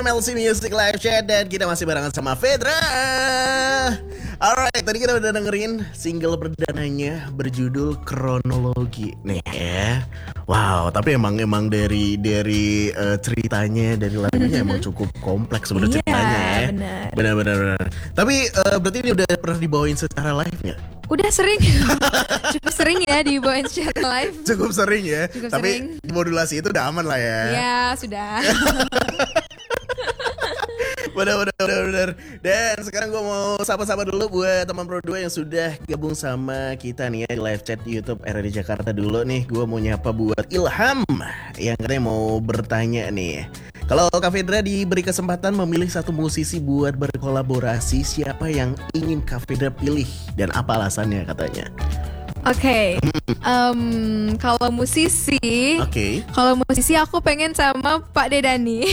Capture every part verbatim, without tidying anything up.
program L C Music Live Chat dan kita masih barengan sama Fedra. Alright, tadi kita udah dengerin single perdananya berjudul Kronologi. Nih ya. Wow, tapi emang emang dari dari uh, ceritanya dari lagunya emang cukup kompleks sebenarnya Iya, ceritanya ya. benar. Benar benar. Tapi uh, berarti ini udah pernah dibawain secara live nggak? Udah sering, cukup sering ya dibawain secara live. Cukup sering ya. Cukup Tapi sering. modulasi itu udah aman lah ya. Ya sudah. Bener bener bener bener. Dan sekarang gue mau sapa-sapa dulu buat teman Pro dua yang sudah gabung sama kita nih ya di live chat YouTube R R D Jakarta dulu nih. Gue mau nyapa buat Ilham yang katanya mau bertanya nih. Kalau Kak Fedra diberi kesempatan memilih satu musisi buat berkolaborasi, siapa yang ingin Kak Fedra pilih dan apa alasannya katanya? Oke, em, kalau musisi, Oke. kalau musisi aku pengen sama Pak Dedani.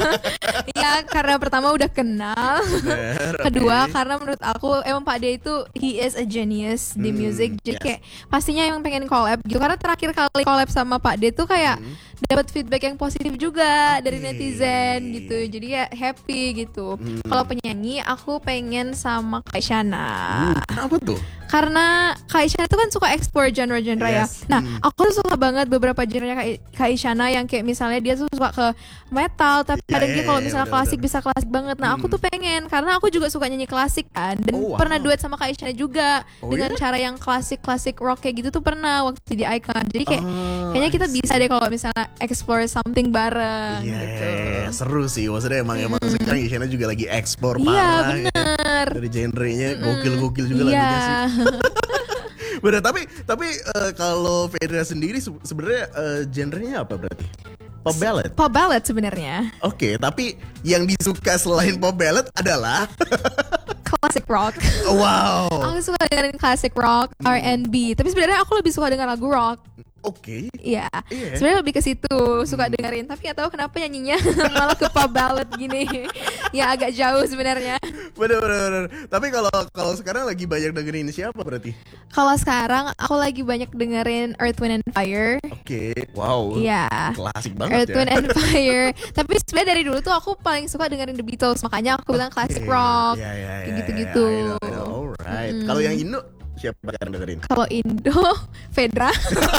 Ya karena pertama udah kenal, Bener, kedua oke. karena menurut aku emang Pak De itu he is a genius di Hmm, music, jadi yes. kayak pastinya emang pengen collab gitu. Karena terakhir kali collab sama Pak De tuh kayak Hmm. dapat feedback yang positif juga dari Oke. netizen gitu, jadi ya happy gitu. Hmm. Kalau penyanyi aku pengen sama Kaisyana. Hmm, kenapa tuh? Karena Kak Isyana itu kan suka explore genre-genre Yes. ya. Nah, Hmm. aku tuh suka banget beberapa genre Kak Kak Isyana yang kayak misalnya dia tuh suka ke metal, tapi Iya, kadang iya, dia kalau iya, misalnya bener, klasik bener. bisa klasik banget. Nah, aku Hmm. tuh pengen karena aku juga suka nyanyi klasik kan, dan Oh, wow. pernah duet sama Kak Isyana juga Oh, dengan ya? cara yang klasik-klasik rock kayak gitu tuh pernah waktu di Icon. Jadi kayak Oh, kayaknya kita I see. bisa deh kalau misalnya explore something bareng Iya, gitu. seru sih. Maksudnya emang emang sekarang Isyana juga lagi ekspor Iya, parah ya. bener. Dari genrenya gokil-gokil juga Iya. lagunya sih. Bener, tapi tapi eh, kalau Fedra sendiri se- sebenarnya eh, genrenya apa berarti? Pop ballad. Pop ballad sebenarnya. Oke, tapi yang disuka selain pop ballad adalah Classic rock. wow. Aku suka dengerin classic rock, R and B. Tapi sebenarnya aku lebih suka dengar lagu rock. Oke. Iya. Iya. Sebenarnya lebih ke situ suka dengerin. Tapi gak tahu kenapa nyanyinya malah ke pop ballad gini. Ya agak jauh sebenarnya. Bener bener bener. Tapi kalau kalau sekarang lagi banyak dengerin siapa berarti? Kalau sekarang aku lagi banyak dengerin Earth, Wind and Fire. Oke. Wow. Iya. Klasik banget Earth, ya. Wind and Fire. Tapi sebenarnya dari dulu tuh aku paling suka dengerin The Beatles. Makanya aku bilang classic Oke. rock. Iya, iya, iya, Gitu-gitu. iya, I know, I know. Alright. Kalau yang Indo siapa yang dengerin? Kalau Indo, Fedra.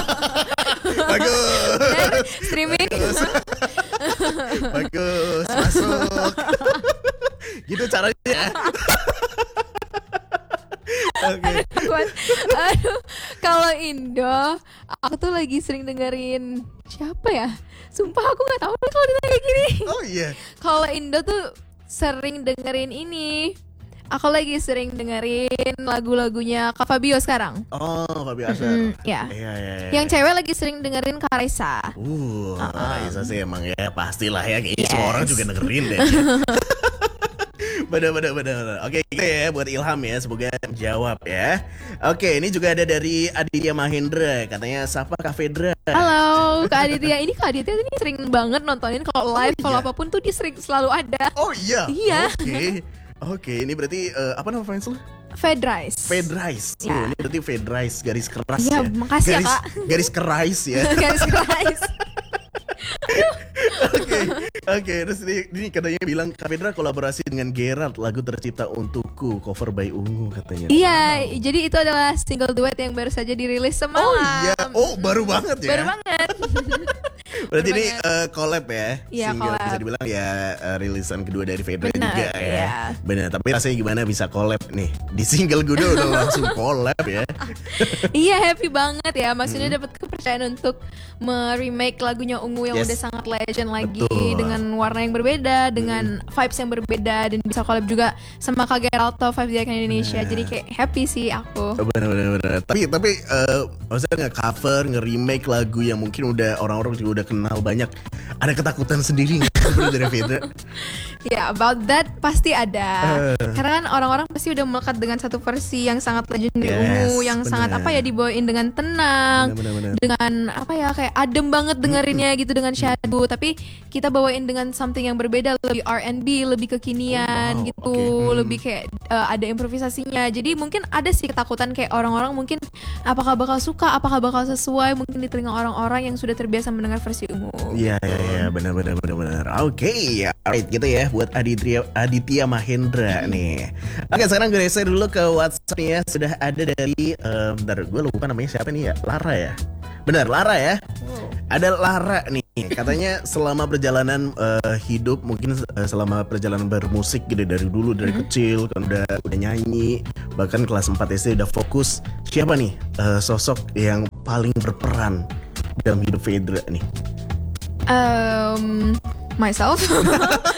Bagus. Dan streaming. Bagus, masuk. Gitu caranya. Oke. Kuat. Aduh, kalau Indo, aku tuh lagi sering dengerin siapa ya? Sumpah aku nggak tahu nih kalau ditanya kayak gini. Oh iya. Kalau Indo tuh sering dengerin ini. Aku lagi sering dengerin lagu-lagunya Kak Fabio sekarang. Oh, Fabi Asher. Mm, ya. Iya, iya, iya. Yang cewek lagi sering dengerin Kak Raisa. Uh, Raisa sih emang ya pastilah ya kayaknya Yes. semua orang juga dengerin deh. Bener bener bener. Oke, gitu ya buat Ilham ya, semoga jawab ya. Oke, ini juga ada dari Aditya Mahendra, katanya sapa Kak Fedra. Halo Kak Aditya. Ini Kak Aditya ini sering banget nontonin kalau live, Oh, kalau iya. apapun tuh dia sering selalu ada. Oh iya. Iya. Oke. Oke, ini berarti eh, apa nama fans lu? Fedrice. Fedrice. Ya. Oh, ini berarti Fedrice garis keras Iya, ya. makasih ya, garis, Kak. Garis kerais ya. Garis keras. Oke, oke. Terus ini, ini katanya bilang Kak Fedra kolaborasi dengan Gerard, lagu tercipta untukku, cover by Ungu katanya. Iya, jadi itu adalah single duet yang baru saja dirilis semalam. Oh iya, oh baru banget ya. Baru banget. Berarti baru ini banget. eh, collab ya. Iya, Single collab. bisa dibilang ya eh, rilisan kedua dari Fedra Benar, juga ya. iya. Benar, tapi rasanya gimana bisa collab nih? Di single gue udah langsung collab ya. Iya, happy banget ya. Maksudnya dapat kepercayaan untuk me-remake lagunya Ungu yang Yes. udah sangat legend lagi, Betul. dengan warna yang berbeda, dengan vibes yang berbeda, dan bisa collab juga sama Kak Geralto Five di Icon Indonesia. Jadi kayak happy sih aku. Bener bener bener. Tapi tapi eh, maksudnya nge-cover, nge-remake lagu yang mungkin udah orang-orang juga udah kenal banyak. Ada ketakutan sendiri nggak sebenarnya dari Fedra? Ya, about that pasti ada. Uh. Karena kan orang-orang pasti udah melekat dengan satu versi yang sangat legendary, Yes, ungu, yang bener. sangat apa ya, dibawain dengan tenang, Bener, bener, bener. dengan apa ya, kayak adem banget dengerinnya gitu dengan syahdu. Tapi kita bawain dengan something yang berbeda, lebih R and B, lebih kekinian Oh, wow, gitu, oke. Hmm. lebih kayak uh, ada improvisasinya. Jadi mungkin ada sih ketakutan kayak orang-orang mungkin apakah bakal suka, apakah bakal sesuai mungkin di telinga orang-orang yang sudah terbiasa mendengar versi ungu. Iya iya iya benar benar benar benar. Oke, alright gitu ya buat Aditya Aditya Mahendra nih. Oke, sekarang gue geser dulu ke WhatsApp-nya. Sudah ada dari um, bentar, gue lupa namanya siapa nih ya? Lara ya? Benar, Lara ya. Ada Lara nih. Katanya selama perjalanan uh, hidup, mungkin uh, selama perjalanan bermusik gitu dari dulu dari kecil kan udah udah nyanyi, bahkan kelas empat S D udah fokus. Siapa nih uh, sosok yang paling berperan dalam hidup Fedra nih? Um, myself.